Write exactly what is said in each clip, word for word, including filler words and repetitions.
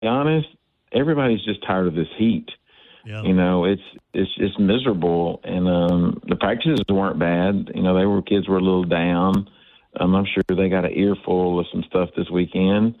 honest, everybody's just tired of this heat. Yeah. You know, it's it's it's miserable, and um, the practices weren't bad. You know, they were kids were a little down. Um, I'm sure they got an earful of some stuff this weekend,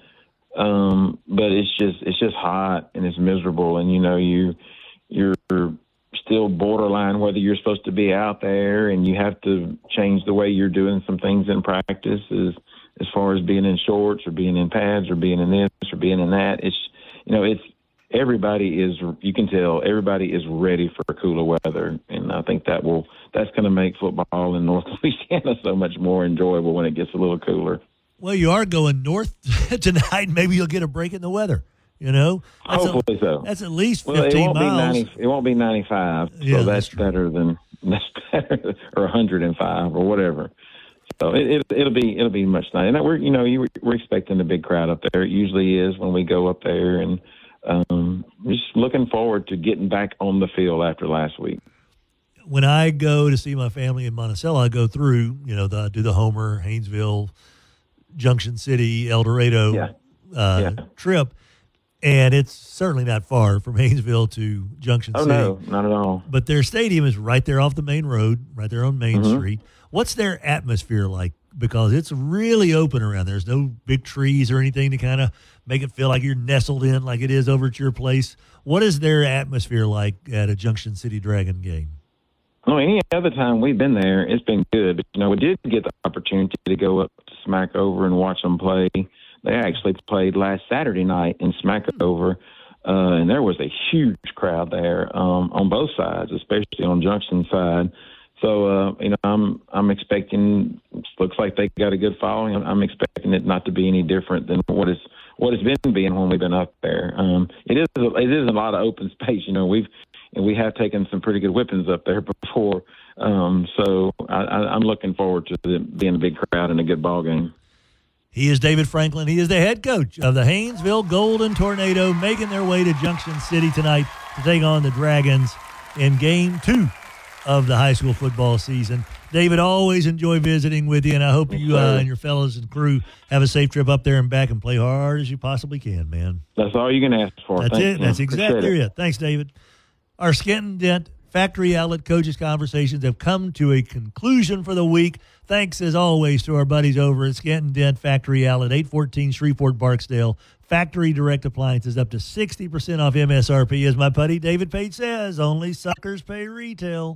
um, but it's just it's just hot and it's miserable, and you know you you're still borderline whether you're supposed to be out there, and you have to change the way you're doing some things in practice as as far as being in shorts or being in pads or being in this or being in that. It's you know it's. Everybody is, you can tell, everybody is ready for cooler weather, and I think that will that's going to make football in North Louisiana so much more enjoyable when it gets a little cooler. Well, you are going north tonight. Maybe you'll get a break in the weather. You know, that's hopefully a, so. That's at least well, fifteen it won't miles. Be ninety, it won't be ninety-five, yeah, so that's, that's better than that's better, or one hundred five or whatever. So it, it, it'll be it'll be much nicer. And we're you know you, we're expecting a big crowd up there. It usually is when we go up there, and. Um, just looking forward to getting back on the field after last week. When I go to see my family in Monticello, I go through, you know, the, do the Homer, Haynesville, Junction City, El Dorado yeah. Uh, yeah. trip, and it's certainly not far from Haynesville to Junction oh, City. Oh, no, not at all. But their stadium is right there off the main road, right there on Main mm-hmm. Street. What's their atmosphere like? Because it's really open around there. There's no big trees or anything to kind of make it feel like you're nestled in like it is over at your place. What is their atmosphere like at a Junction City Dragon game? Well, any other time we've been there, it's been good. But, you know, we did get the opportunity to go up to Smackover and watch them play. They actually played last Saturday night in Smackover, uh, and there was a huge crowd there um, on both sides, especially on Junction side. So, uh, you know, I'm I'm expecting. Looks like they got a good following. I'm, I'm expecting it not to be any different than what is what it's been being when we've been up there. Um, it is it is a lot of open space. You know, we've and we have taken some pretty good whippings up there before. Um, so I, I, I'm looking forward to the, being a big crowd and a good ball game. He is David Franklin. He is the head coach of the Haynesville Golden Tornado, making their way to Junction City tonight to take on the Dragons in game two of the high school football season. David, always enjoy visiting with you, and I hope you uh, and your fellows and crew have a safe trip up there and back and play hard as you possibly can, man. That's all you can ask for. That's Thanks, it. That's man. exactly it. it. Thanks, David. Our Skenton Dent Factory Outlet Coaches Conversations have come to a conclusion for the week. Thanks, as always, to our buddies over at Skenton Dent Factory Outlet, eight fourteen Shreveport, Barksdale. Factory direct appliances up to sixty percent off M S R P. As my buddy David Pate says, only suckers pay retail.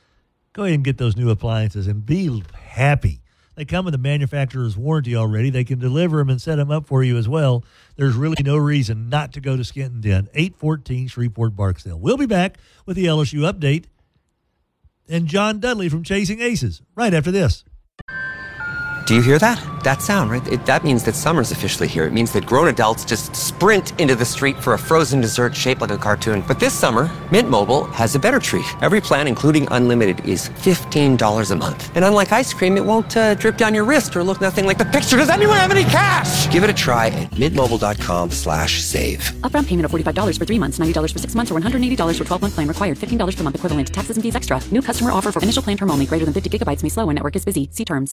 Go ahead and get those new appliances and be happy. They come with a manufacturer's warranty already. They can deliver them and set them up for you as well. There's really no reason not to go to Skenton Dent, eight fourteen Shreveport, Barksdale. We'll be back with the L S U update and John Dudley from Chasing Aces right after this. Do you hear that? That sound, right? It, that means that summer's officially here. It means that grown adults just sprint into the street for a frozen dessert shaped like a cartoon. But this summer, Mint Mobile has a better treat. Every plan, including unlimited, is fifteen dollars a month. And unlike ice cream, it won't uh, drip down your wrist or look nothing like the picture. Does anyone have any cash? Give it a try at mintmobile.com slash save. Upfront payment of forty-five dollars for three months, ninety dollars for six months, or one hundred eighty dollars for twelve-month plan required. fifteen dollars per month equivalent. Taxes and fees extra. New customer offer for initial plan term only. Greater than fifty gigabytes may slow when network is busy. See terms.